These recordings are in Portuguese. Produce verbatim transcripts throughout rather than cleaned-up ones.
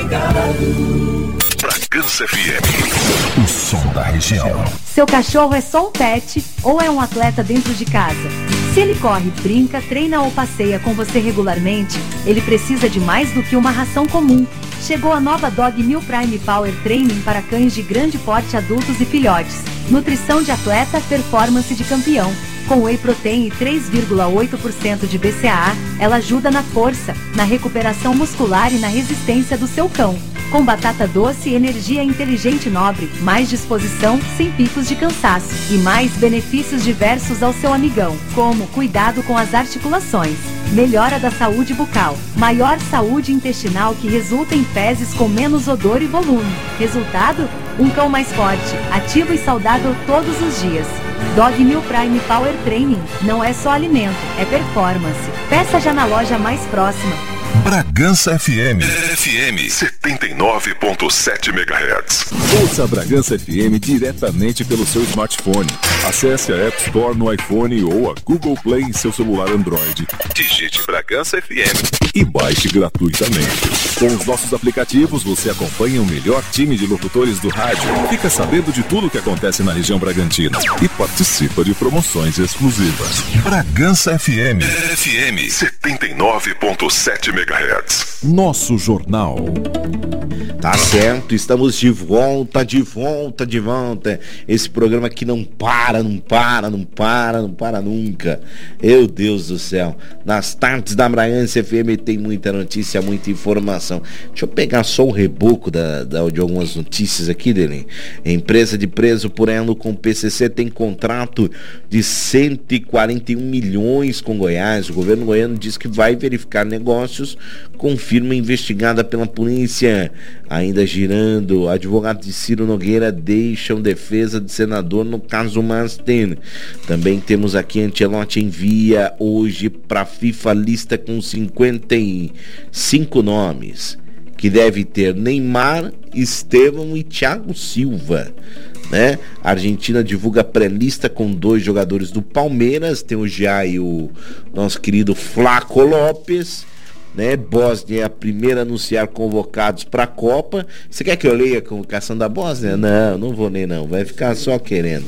ligado. Bragança F M, o som da região. Seu cachorro é só um pet ou é um atleta dentro de casa? Se ele corre, brinca, treina ou passeia com você regularmente, ele precisa de mais do que uma ração comum. Chegou a nova Dog Meal Prime Power Training para cães de grande porte, adultos e filhotes. Nutrição de atleta, performance de campeão. Com Whey Protein e três vírgula oito por cento de B C A A, ela ajuda na força, na recuperação muscular e na resistência do seu cão. Com batata doce, energia inteligente e nobre, mais disposição, sem picos de cansaço e mais benefícios diversos ao seu amigão, como cuidado com as articulações, melhora da saúde bucal, maior saúde intestinal que resulta em fezes com menos odor e volume. Resultado? Um cão mais forte, ativo e saudável todos os dias. Dog Meal Prime Power Training não é só alimento, é performance. Peça já na loja mais próxima. Bragança F M. F M setenta e nove ponto sete megahertz. Ouça a Bragança F M diretamente pelo seu smartphone. Acesse a App Store no iPhone ou a Google Play em seu celular Android. Digite Bragança F M e baixe gratuitamente. Com os nossos aplicativos, você acompanha o melhor time de locutores do rádio, fica sabendo de tudo o que acontece na região Bragantina e participa de promoções exclusivas. Bragança F M. F M setenta e nove ponto sete megahertz. Nosso jornal. Tá certo, estamos de volta, de volta, de volta. Esse programa que não para, não para, não para, não para nunca. Meu Deus do céu. Nas tardes da Bragança F M tem muita notícia, muita informação. Deixa eu pegar só o reboco da, da, de algumas notícias aqui, Dele. Empresa de preso por elo com P C C tem contrato de cento e quarenta e um milhões com Goiás. O governo goiano diz que vai verificar negócios, confirma investigada pela polícia. Ainda girando, advogado de Ciro Nogueira deixam defesa de senador no caso Master. Também temos aqui Ancelotti envia hoje para a FIFA lista com cinquenta e cinco nomes, que deve ter Neymar, Estevão e Thiago Silva, né? A Argentina divulga pré-lista com dois jogadores do Palmeiras, tem o Gia e o nosso querido Flaco Lopes, né? Bósnia é a primeira a anunciar convocados para a Copa. Você quer que eu leia a convocação da Bósnia? Não, não vou ler não, vai ficar só querendo.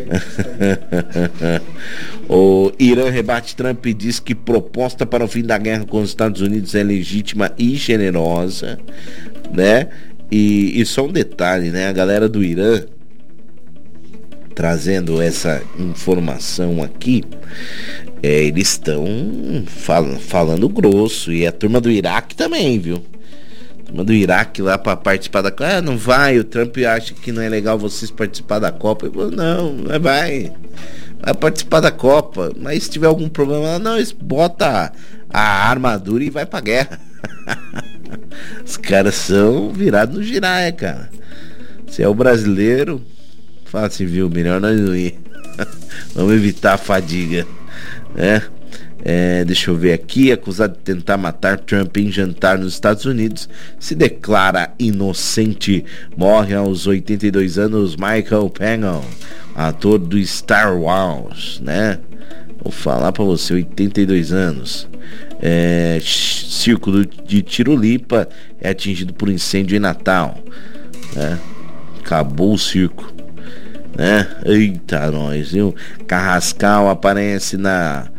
O Irã rebate Trump e diz que proposta para o fim da guerra com os Estados Unidos é legítima e generosa, né? E, e só um detalhe, né? A galera do Irã trazendo essa informação aqui, é, eles estão fal- falando grosso, e a turma do Iraque também, viu? A turma do Iraque lá para participar da Copa, ah, não vai, o Trump acha que não é legal vocês participar da Copa. Eu falo, não, não vai, vai participar da Copa, mas se tiver algum problema, não, eles botam a, a armadura e vai pra guerra. Os caras são virados no giraia, cara. Se é o brasileiro, fala assim, viu, melhor nós não ir. Vamos evitar a fadiga, né? É, deixa eu ver aqui. Acusado de tentar matar Trump em jantar nos Estados Unidos, se declara inocente. Morre aos oitenta e dois anos Michael Penhall, ator do Star Wars, né? Vou falar pra você, oitenta e dois anos. É, círculo de Tirulipa é atingido por incêndio em Natal, né? Acabou o circo, né? Eita, nós, viu? Carrascal aparece na